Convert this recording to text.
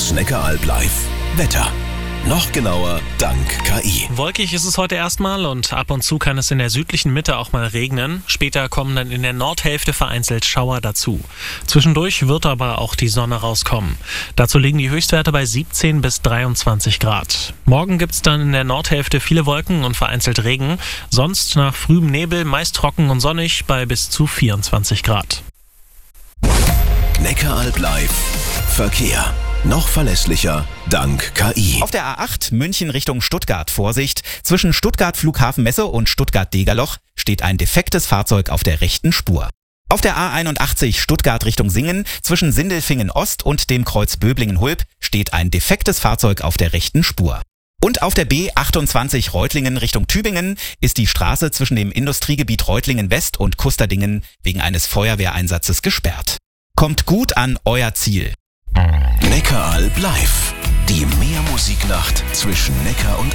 Das Neckaralb live. Wetter. Noch genauer dank KI. Wolkig ist es heute erstmal und ab und zu kann es in der südlichen Mitte auch mal regnen. Später kommen dann in der Nordhälfte vereinzelt Schauer dazu. Zwischendurch wird aber auch die Sonne rauskommen. Dazu liegen die Höchstwerte bei 17 bis 23 Grad. Morgen gibt's dann in der Nordhälfte viele Wolken und vereinzelt Regen. Sonst nach frühem Nebel meist trocken und sonnig bei bis zu 24 Grad. Neckaralb live. Verkehr. Noch verlässlicher dank KI. Auf der A8 München Richtung Stuttgart Vorsicht. Zwischen Stuttgart Flughafenmesse und Stuttgart-Degerloch steht ein defektes Fahrzeug auf der rechten Spur. Auf der A81 Stuttgart Richtung Singen zwischen Sindelfingen Ost und dem Kreuz Böblingen-Hulb steht ein defektes Fahrzeug auf der rechten Spur. Und auf der B28 Reutlingen Richtung Tübingen ist die Straße zwischen dem Industriegebiet Reutlingen West und Kusterdingen wegen eines Feuerwehreinsatzes gesperrt. Kommt gut an euer Ziel. Neckaralb live. Die Meermusiknacht zwischen Neckar und